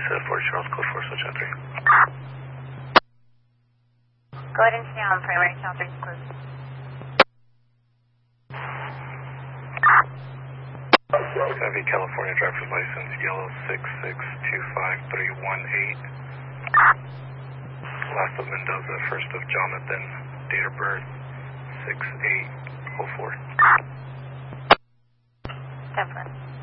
Fort Charles, code 4, switch on 3. Go ahead and stay on primary, channel 3 is closed. It's going to be California driver's license, yellow 6625318. Last of Mendoza, first of Jonathan, date of birth 6804. 10-4.